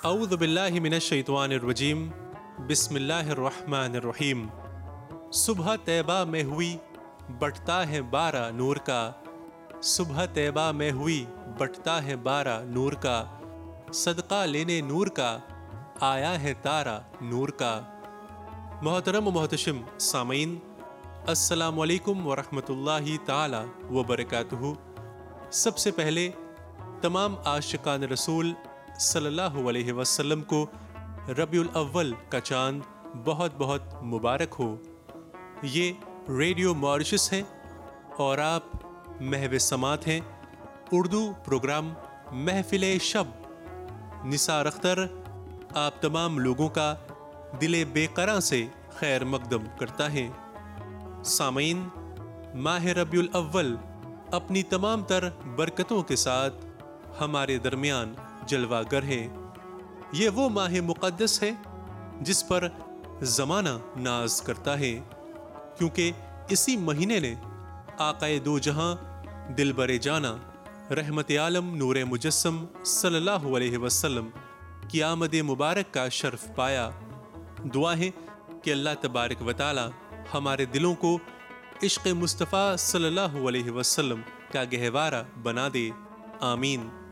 اعوذ باللہ من الشیطان الرجیم، بسم اللہ الرحمن الرحیم۔ صبح طیبہ میں ہوئی بٹتا ہے بارہ نور کا، صبح طیبہ میں ہوئی بٹتا ہے بارہ نور کا، صدقہ لینے نور کا آیا ہے تارا نور کا۔ محترم و محتشم سامعین، السلام علیکم ورحمۃ اللہ تعالی وبرکاتہ۔ سب سے پہلے تمام عاشقان رسول صلی اللہ علیہ وسلم کو ربیع الاول کا چاند بہت بہت مبارک ہو۔ یہ ریڈیو ماریشس ہے اور آپ محو سماعت ہیں اردو پروگرام محفل شب۔ نثار اختر آپ تمام لوگوں کا دل بے قراں سے خیر مقدم کرتا ہے۔ سامعین، ماہ ربیع الاول اپنی تمام تر برکتوں کے ساتھ ہمارے درمیان جلوہ گر ہے۔ یہ وہ ماہ مقدس ہے جس پر زمانہ ناز کرتا ہے، کیونکہ اسی مہینے نے آقائے دو جہاں دلبر جانا رحمت عالم نور مجسم صلی اللہ علیہ وسلم کی آمد مبارک کا شرف پایا۔ دعا ہے کہ اللہ تبارک و تعالی ہمارے دلوں کو عشق مصطفیٰ صلی اللہ علیہ وسلم کا گہوارہ بنا دے، آمین۔